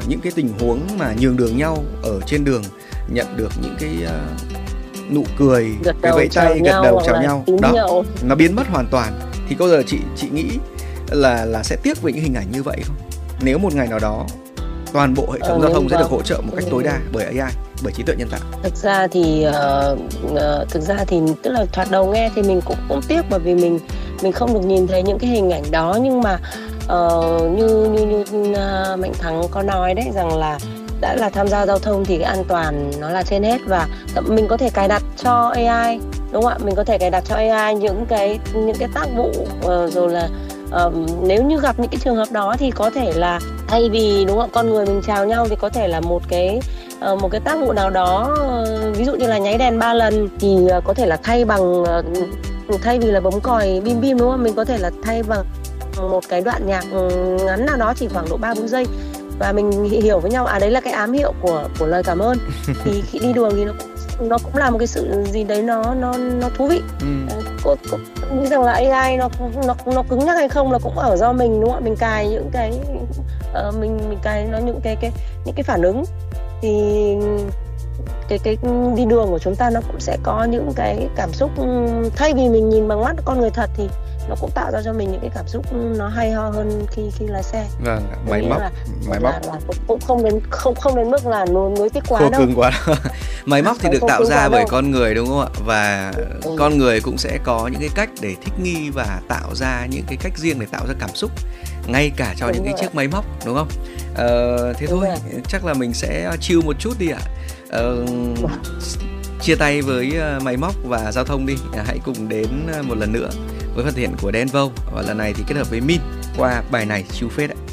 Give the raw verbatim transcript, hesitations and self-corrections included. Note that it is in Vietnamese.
những cái tình huống mà nhường đường nhau ở trên đường, nhận được những cái uh, nụ cười, gật cái đầu vẫy chào tay, gật nhau đầu hoặc chào là nhau tín đó, hiệu. nó biến mất hoàn toàn. Thì có giờ chị chị nghĩ là là sẽ tiếc về những hình ảnh như vậy không? Nếu một ngày nào đó toàn bộ hệ thống Ờ, giao thông nhưng sẽ được vâng. hỗ trợ một cách tối đa bởi a i, bởi trí tuệ nhân tạo. Thực ra thì uh, uh, thực ra thì tức là thoạt đầu nghe thì mình cũng cũng tiếc, bởi vì mình mình không được nhìn thấy những cái hình ảnh đó. Nhưng mà uh, như như như uh, Mạnh Thắng có nói đấy, rằng là đã là tham gia giao thông thì cái an toàn nó là trên hết, và mình có thể cài đặt cho a i, đúng không ạ? Mình có thể cài đặt cho a i những cái những cái tác vụ, uh, rồi là uh, nếu như gặp những cái trường hợp đó thì có thể là thay vì, đúng không, con người mình chào nhau thì có thể là một cái uh, một cái tác vụ nào đó, uh, ví dụ như là nháy đèn ba lần thì uh, có thể là thay bằng uh, thay vì là bấm còi bim bim, đúng không? Mình có thể là thay bằng một cái đoạn nhạc ngắn nào đó chỉ khoảng độ ba bốn giây, và mình hiểu với nhau à đấy là cái ám hiệu của của lời cảm ơn. Thì khi đi đường thì nó cũng, nó cũng là một cái sự gì đấy nó nó nó thú vị. Ừ. Cô, cô nghĩ rằng là a i nó nó nó cứng nhắc hay không là cũng ở do mình, đúng không ạ? Mình cài những cái uh, mình mình cài nó những cái cái những cái phản ứng, thì cái cái đi đường của chúng ta nó cũng sẽ có những cái cảm xúc, thay vì mình nhìn bằng mắt con người thật thì nó cũng tạo ra cho mình những cái cảm xúc nó hay ho hơn khi khi lái xe. Vâng, máy móc, là, máy là, móc là cũng, cũng không đến không không đến mức là nuối nuối tiếc quá khô đâu. cứng quá. Máy móc thì được Không tạo cứng ra quá bởi đâu. con người, đúng không ạ? Và Ừ. con người cũng sẽ có những cái cách để thích nghi và tạo ra những cái cách riêng để tạo ra cảm xúc, ngay cả cho Đúng những cái rồi. chiếc máy móc, đúng không? Ờ, thế Đúng thôi, rồi. chắc là mình sẽ chill một chút đi ạ. Ờ, chia tay với uh, máy móc và giao thông đi. Hãy cùng đến uh, một lần nữa với phần thể hiện của Denvo, và lần này thì kết hợp với Min qua bài này chill phết ạ.